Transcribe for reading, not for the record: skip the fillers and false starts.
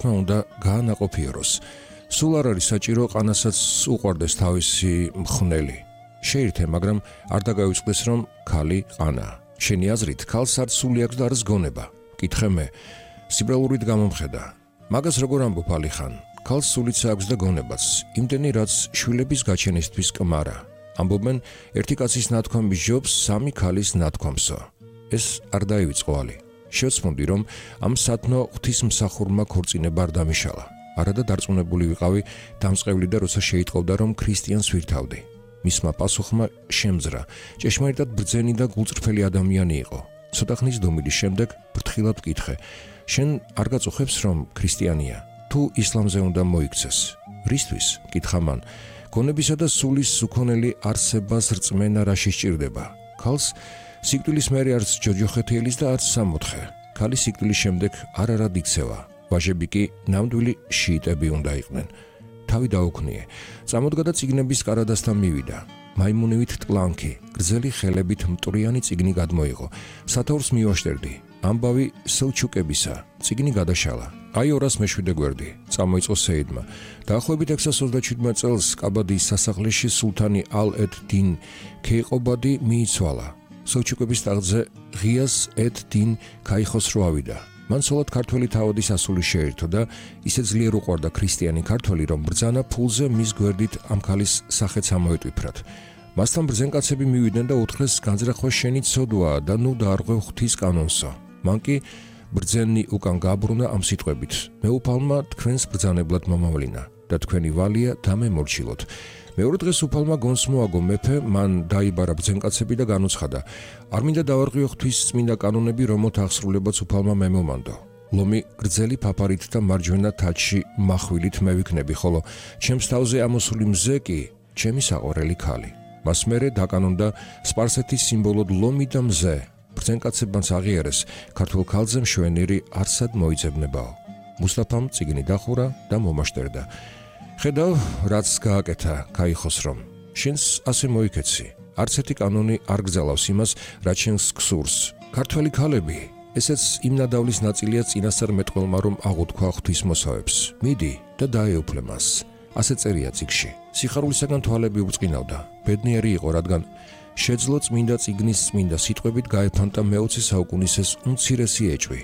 ქალსმა უნდა გაანაყოფიეროს. სულ არ არის საჭირო ყანასაც უყვარდეს თავისი მხნელი. შეირთე, მაგრამ არ დაგავიწყდეს, რომ ქალი ყანაა. შენი აზრით, ქალს არ სული აქვს და არის გონება. კითხე მე, სიბრალურით გამომხედა. მაგას როგორ ამბობ ალიხან? ქალს სულიც აქვს და გონებაც, იმდენი რაც შვილების გაჩენისთვის კმარა. ამბობენ, ერთი კაცის ნათქვამი ჯობს 3 ქალის ნათქვამსო. ეს არ დაივიწყო ალი. შევცმოდი, რომ ამ სათნო ღვთისმსახურმა ქორწინება არ დამიშალა. არადა დარწმუნებული ვიყავი დამწყევლი და როცა შეიტყობდა, რომ ქრისტიანს ვირთავდი. მისმა პასუხმა შემძრა. ჭეშმარიტად ბრძენი და გულწრფელი ადამიანი იყო. ცოტა ხნის დუმილის შემდეგ ფრთხილად ვკითხე. შენ არ გაწუხებს, რომ ქრისტიანია? თუ ისლამზე უნდა მოიქცეს? რისთვის? კითხა მან. გონებისა და სულის სუქონელი არსებას რწმენა რაში სჭირდება? ქალს სიკვდილის მერე არც ჯოჯოხეთიელის და არც სამოთხე. ქალი სიკვდილის შემდეგ არარად იქცევა. ვაჟები კი ნამდვილი შიიტები უნდა იყვნენ. თავი დაუქნიე. წამოდგა და წიგნების კარადასთან მივიდა. მაიმუნივით ტლანქი, გრძელი ხელებით მტვრიანი წიგნი გადმოიღო. სათაურს მივაშტერდი. ამბავი სელჩუკებისა. წიგნი გადაშალა. აი 207 გვერდი. წამოიწყო სეიდმა. დაახლოებით 627 წელს კაბადიის სასახლეში სულთანი ალ-ედ-딘 ქეიყობადი მიიცვალა. სელჩუკების ტახტზე ღიას ედ-딘 ქაიხოსრო ავიდა. მან სოლად ქართველი თავადის ასული შეერთო და ისე ძლიერ უყვარდა ქრისტიანი ქართველი, რომ ბრძანა ფულზე მის გვერდით ამ ქალის სახეც ამოეტვიფრათ. მასთან ბრძენკაცები მივიდნენ და უთხრეს, განზრახვა შენი ცოდვაა და ნუ დაარღვევ ღვთის კანონსო. მან კი ბრძენი უკან გააბრუნა ამ სიტყვებით: მეუფალმა თქვენს ბრძანებლად მომავლინა და თქვენი ვალია დამემორჩილოთ. მეორე დღეს უფალმა გონს მოაგო მეფე, მან დაიბარა ბრძენკაცები და განუცხადა: არ მინდა დავარღვიო ღვთის წმინდა კანონები, რომოთ აღსრულებაც უფალმა მე მომანდო. ლომი გრძელი ფაფარით და მარჯვენა თაჩში מחვილით მე ვიქნები, ხოლო ჩემს თავზე ამოსული მზე კი ჩემი საყვარელი ქალი. მას მერე დაკანონდა სპარსეთის სიმბოლოდ ლომი და მზე. ბრძენკაცებმაც აღიარეს, ქართულ ქალზე მშვენიერი არსად მოიძებნებაო. მუსტაფამ წიგნი დახურა და მომაშტერდა. ხედავ, რაც გააკეთა ქაიხოსრომ. შენს ასე მოიქეცი. არც ერთი კანონი არ გძალავს იმას, რაც შენს გსურს. ქართველი ქალები, ესეც იმ ნადავლის ნაწილია წინასწარ მეტყველმა, რომ აღუთქვა ღვთისმოსავებს. მიდი და დაეუფლე მას. ასე წერია წიგში. სიხარულისაგან თვალები უბწყინავდა. ბედნიერი იყო, რადგან შეძლო წმინდა წიგნის წმინდა სიტყვებით გაეფანტა მე-20 საუკუნის ეს უმცირესი ეჭვი.